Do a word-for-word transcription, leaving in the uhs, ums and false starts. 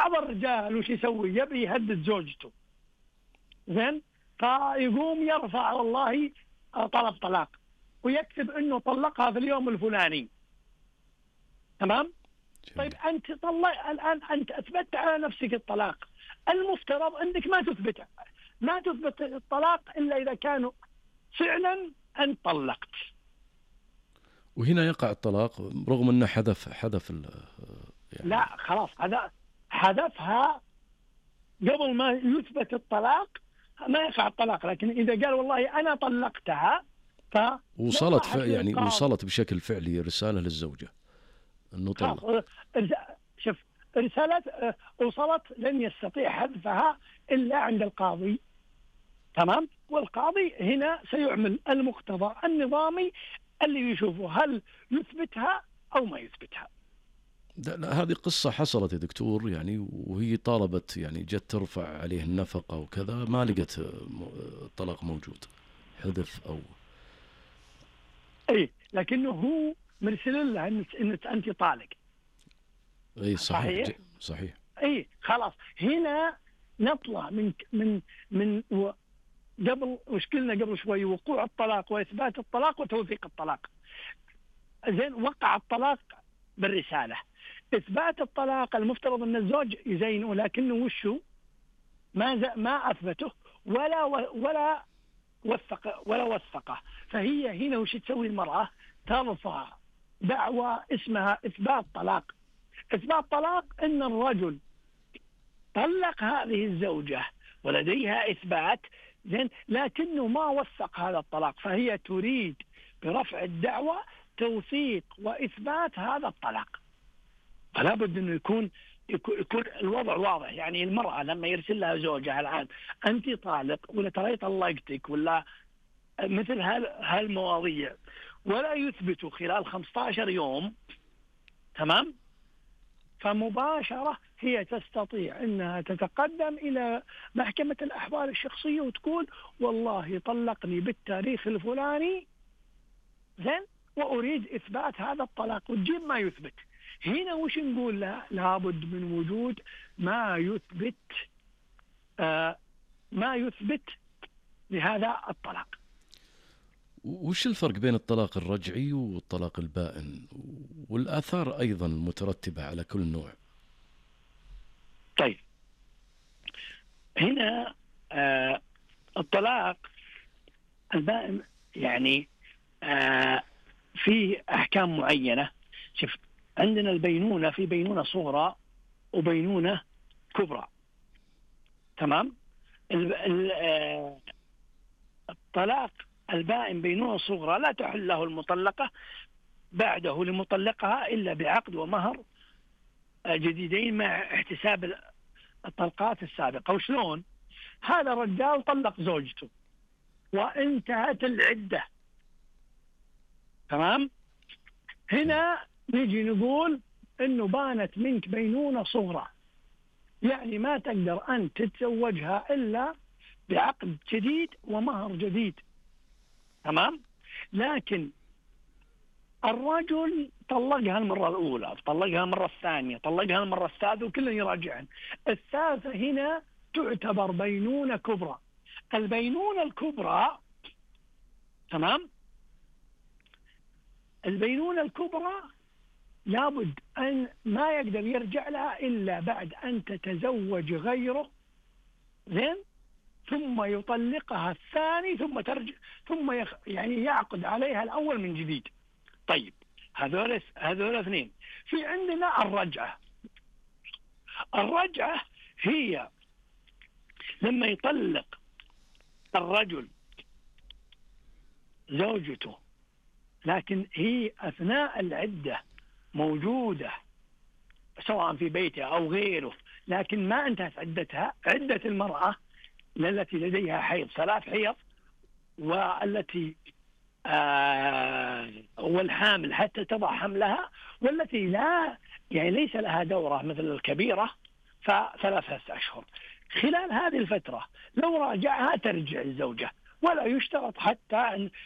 بعض الرجال وش يسوي؟ يبي يهدد زوجته، زين، فيقوم يرفع والله طلب طلاق ويكتب انه طلقها في اليوم الفلاني، تمام؟ طيب انت طلق الان، انت اثبتت على نفسك الطلاق، المفترض انك ما تثبت ما تثبت الطلاق الا اذا كانوا فعلا انت طلقت. وهنا يقع الطلاق رغم انه حذف حذف يعني لا خلاص، هذا حذفها قبل ما يثبت الطلاق ما يقع الطلاق، لكن اذا قال والله انا طلقتها ف وصلت ف... يعني وصلت بشكل فعلي رساله للزوجه انه طلق. شوف، رساله وصلت لن يستطيع حذفها الا عند القاضي، تمام؟ والقاضي هنا سيعمل المقتضى النظامي اللي يشوفه هل يثبتها او ما يثبتها. لا هذه قصة حصلت يا دكتور، يعني وهي طالبت، يعني جت ترفع عليه النفقة وكذا، ما لقت الطلاق موجود، حذف أو اي، لكنه هو مرسل لها ان انت طالق. اي صحيح صحيح, صحيح. اي خلاص، هنا نطلع من من من و قبل وش قلنا قبل شوي؟ وقوع الطلاق واثبات الطلاق وتوثيق الطلاق. زين، وقع الطلاق بالرسالة، إثبات الطلاق المفترض أن الزوج يزينه، لكنه وشو ما ما أثبته ولا ولا وثق ولا وثقه. فهي هنا وش تسوي المرأة؟ ترفع دعوى اسمها إثبات طلاق. إثبات طلاق أن الرجل طلق هذه الزوجة ولديها إثبات، زين، لكنه ما وثق هذا الطلاق، فهي تريد برفع الدعوى توثيق وإثبات هذا الطلاق. فلا بد أنه يكون يكون الوضع واضح. يعني المرأة لما يرسل لها زوجها الآن أنت طالق ولا ترى طلقتك ولا مثل هالمواضيع ولا يثبتوا خلال خمسة عشر يوم، تمام، فمباشرة هي تستطيع أنها تتقدم إلى محكمة الأحوال الشخصية وتقول والله طلقني بالتاريخ الفلاني، زين، وأريد إثبات هذا الطلاق، وتجيب ما يثبت. هنا وش نقول لها؟ لابد من وجود ما يثبت آه ما يثبت لهذا الطلاق. وش الفرق بين الطلاق الرجعي والطلاق البائن، والآثار أيضا المترتبة على كل نوع؟ طيب، هنا آه الطلاق البائن يعني آه في أحكام معينة. شوف، عندنا البينونة، في بينونة صغرى وبينونة كبرى، تمام؟ الطلاق البائن بينونة صغرى لا تحل له المطلقة بعده لمطلقها إلا بعقد ومهر جديدين مع احتساب الطلقات السابقة. وشلون؟ هذا الرجال طلق زوجته وانتهت العدة، تمام؟ هنا نيجي نقول انه بانت منك بينونة صغرى، يعني ما تقدر أن تتزوجها إلا بعقد جديد ومهر جديد، تمام؟ لكن الرجل طلقها المرة الأولى، طلقها المرة الثانية، طلقها المرة الثالثة، وكلهم يراجعن. الثالثة هنا تعتبر بينونة كبرى. البينونة الكبرى، تمام، البينونة الكبرى لابد أن ما يقدر يرجع لها إلا بعد أن تتزوج غيره، زين، ثم يطلقها الثاني ثم ترجع ثم يخ يعني يعقد عليها الأول من جديد. طيب، هذول هذول اثنين. في عندنا الرجعة. الرجعة هي لما يطلق الرجل زوجته لكن هي أثناء العدة موجودة سواء في بيتها أو غيره، لكن ما انتهت عدتها. عدة المرأة التي لديها حيض ثلاث حيض، والتي آه والحامل حتى تضع حملها، والتي لا يعني ليس لها دورة مثل الكبيرة فثلاثة أشهر. خلال هذه الفترة لو راجعها ترجع الزوجة، ولا يشترط حتى أن